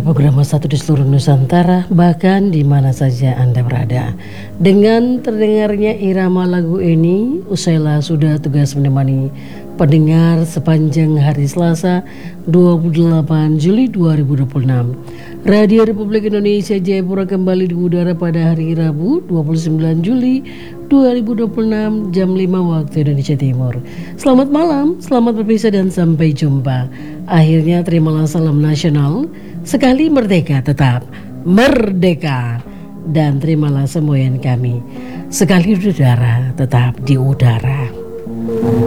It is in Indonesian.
program satu di seluruh Nusantara, bahkan di mana saja Anda berada. Dengan terdengarnya irama lagu ini, usailah sudah tugas menemani pendengar sepanjang hari Selasa 28 Juli 2026. Radio Republik Indonesia Jayapura kembali di udara pada hari Rabu 29 Juli 2026 jam 5 waktu Indonesia Timur. Selamat malam, selamat berpisah dan sampai jumpa. Akhirnya terimalah salam nasional. Sekali merdeka tetap merdeka. Dan terimalah semboyan kami. Sekali udara tetap di udara.